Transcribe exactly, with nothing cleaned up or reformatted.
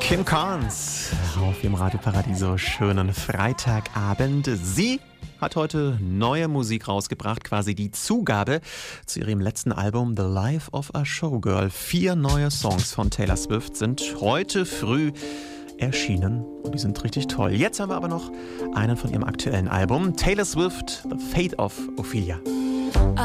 Kim Carnes auf dem Radio Paradiso. Schönen Freitagabend. Sie hat heute neue Musik rausgebracht, quasi die Zugabe zu ihrem letzten Album The Life of a Showgirl. Vier neue Songs von Taylor Swift sind heute früh erschienen und die sind richtig toll. Jetzt haben wir aber noch einen von ihrem aktuellen Album, Taylor Swift, The Fate of Ophelia.